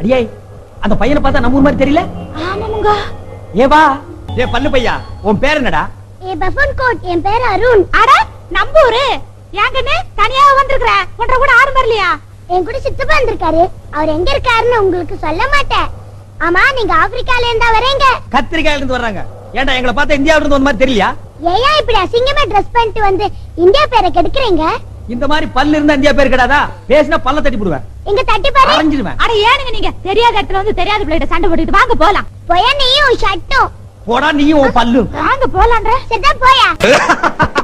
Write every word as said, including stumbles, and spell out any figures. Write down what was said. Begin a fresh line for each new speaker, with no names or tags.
அடியே அந்த பையனை பார்த்தா நம்ம ஊர் மாதிரி தெரியல?
ஆமாமுங்க.
ஏ வா. ஏ பல்லு பையா, உன் பேர் என்னடா?
ஏ பஃபன் கோட், என் பேர் அருண். அட நம்பூரு. ஏங்கண்ணே தனியா வந்திருக்கற? ஒன்ற கூட ஆறு வரலையா? என் கூட சித்தப்பா வந்திருக்காரு. அவர் எங்க இருக்காருன்னு உங்களுக்கு சொல்ல மாட்டேன். ஆமா, நீங்க ஆப்பிரிக்கால இருந்தா வரீங்க?
கத்திரிக்காயில இருந்து வர்றாங்க. ஏன்டா எங்களை பார்த்தா இந்தியாவுல இருந்து வந்த மாதிரி தெரியலையா?
ஏயா இப்படி அசிங்கமா Dress பண்ணிட்டு வந்து இந்தியா பேரை கெடுக்குறீங்க?
இந்த மாதிரி பல்லு இருந்தா இந்தியா பேர் கிடையாதா? பேசினா பல்ல தட்டி போடுவேன்.
எங்க தட்டி பாரு.
அரைஞ்சிடுவேன்.
அட ஏனுங்க நீங்க தெரியாத இடத்துல வந்து தெரியாத பிள்ளைகிட்ட சண்டை போட்டுட்டு வாங்க போலாம். போயா நீயும் ஷட்டும்.
போடா நீயும் உன் பல்லும்.
வாங்க போலாம்ன்ற. சரி போயா.